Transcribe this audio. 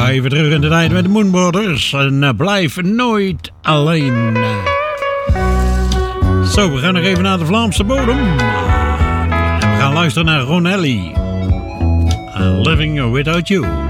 even terug in de tijd met de Moonbrothers. En blijf nooit alleen. Zo, we gaan nog even naar de Vlaamse bodem. En we gaan luisteren naar Ronelli. Living Without You.